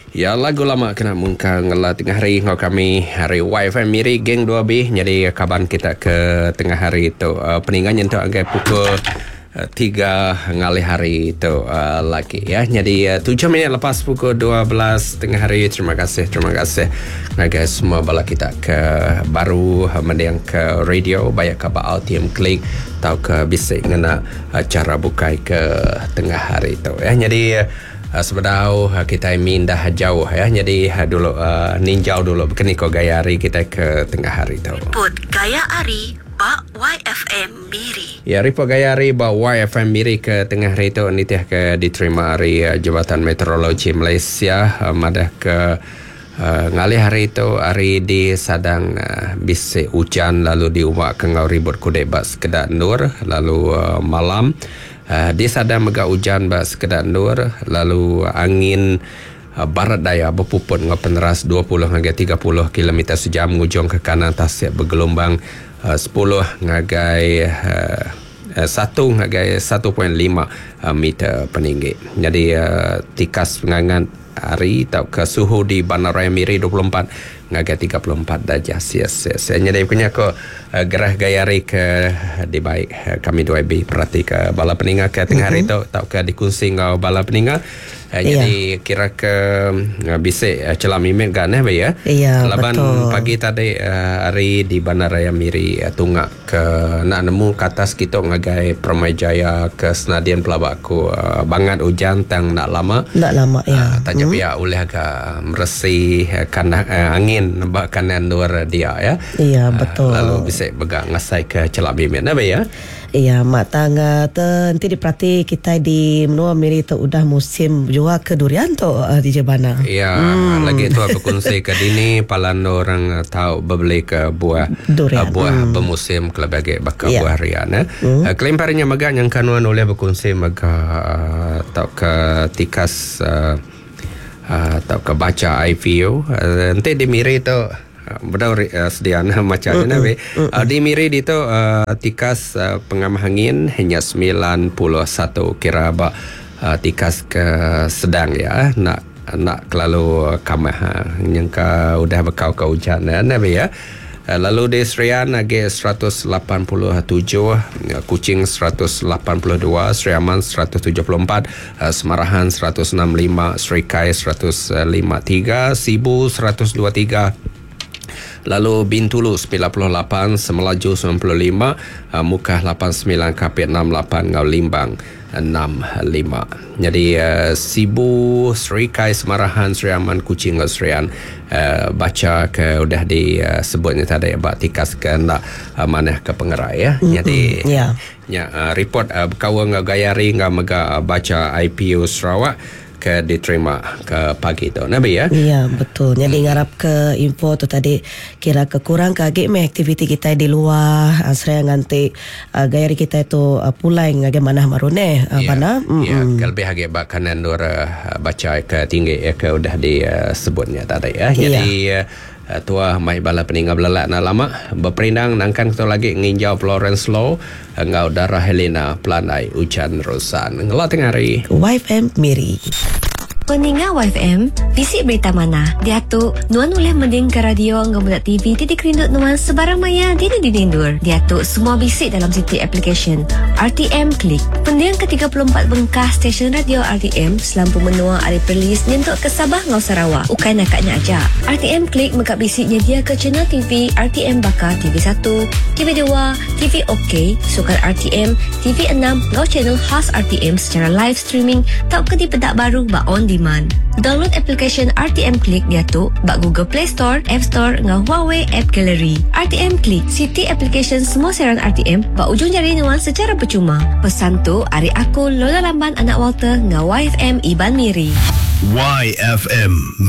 Ya, lagu lama kena mungkang ngela tengah hari ngau kami hari YFM Miri geng 2B. Jadi kaban kita ke tengah hari itu peningannya itu agak pukul 3 ngalih hari itu lagi ya. Jadi 7 minit lepas pukul 12 tengah hari. Terima kasih ngagai semua bala kita ke baru mendiang ke radio banyak ke RTM Klik atau ke bisik ngena cara bukai ke tengah hari itu ya. Jadi sebenarnya kita mindah jauh ya. Jadi dulu ninjau dulu keniko gaya hari kita ke tengah hari itu. Report gaya hari ba YFM Miri. Ya, report gaya hari ba YFM Miri ke tengah hari itu nitih ke diterima hari Jabatan Meteorologi Malaysia madah ke ngalih hari itu hari di sadang bisik hujan lalu diubah ke ngau ribut kudai bas kedak nur lalu malam di sadang mega hujan bas kedak nur lalu angin barat daya berpuput ngau peneras 20 hingga 30 km sejam ngujung ke kanan tasik bergelombang 10 ngagai 1,5 meter peninggi. Jadi tikas pengangan hari atau ke suhu di Bandaraya Miri 24 ngagai 34 darjah Celsius. Jadi punya ko gerah gaya hari ke di baik kami 2B perhati ke bala peninga ke tengah hari tu atau ke dikungsi ngau bala peninga. Jadi kira ke bisik celam imet kan ya. Ya, Laban betul. pagi tadi hari di Bandaraya Miri tunggak ke nak nemu ke atas kita ngagai Permai Jaya ke Senadian Pelabaku bangat hujan tang nak lama. Tak lama ya. Tanya pihak oleh agak meresih angin nampak kanan luar dia ya. Iya, betul. Lalu bisa pegang ngasai ke celak bimet apa ya? Iya, mak tangga nanti diperhati kita di menua Miri tu udah musim jual ke durian tu di Jebana. Ya, lagi tu aku kongsi ke dini palan orang tahu berbeli ke buah durian. Buah bermusim kelebih bakal buah harian. Klaim parinya maga yang kanuan oleh berkongsi maga tahu ke tikas tahu ke baca IVU nanti di Miri tu benar sedian macam ni di Miri itu tikas pengamah angin hanya 91 kira ba tikas ke sedang ya nak kelalu kamah yang ka udah bekau ke hujan nabi ya. Lalu di Serian age 187, Kuching 182, Seriaman 174, Semarahan 165, Serikai 153, Sibu 123, lalu Bintulu 98, Semelaju 95, Mukah 89, Kapit 68, Ngau Limbang 65. Jadi Sibu, Serikai, Semarahan, Seriaman, Kuching, Serian baca ke udah disebutnya tadi bak tikas ke nak mana ke pengerai ya. Jadi report kawan gayari ngah mega baca IPU Sarawak ke diterima ke pagi tu nabi ya. Iya, betul. Jadi ngarap ke info tu tadi kira kekurang kagak aktiviti kita di luar saya nganti gaya kita itu pulai ngage mana marune mana. Ya, lebih agak bak kanan nur baca ke tinggi ke udah disebutnya tadi ya. Jadi tua mai bala peninggal belak na lama berperindang nangkan kita lagi nginjau Florence Law ngau darah Helena Planai hujan rosan ngelat tengah hari YFM Miri. Peninga YFM, bisik berita mana? Dia tu, nuan boleh mending ke radio ngebuat TV titik rindut nuan sebarang maya dini dindur. Dia tu semua bisik dalam City Application RTM Klik. Pendiang ke-34 bengkah stesen radio RTM selampu menua hari perlis nyentuk ke Sabah ngau Sarawak. Ukai nakaknya aja. RTM Klik mengkap bisik nyedia ke channel TV RTM Bakar TV1, TV2, TV OK, Sukan RTM, TV6 ngau channel khas RTM secara live streaming tak ke di pedak baru ba on demand. Download application RTM Klik dia tu bak Google Play Store, App Store ngau Huawei App Gallery. RTM Klik, City Application semua siaran RTM bak ujung jari nuan secara percuma. Pesan tu hari aku Lola Lamban anak Walter ngau YFM Iban Miri. YFM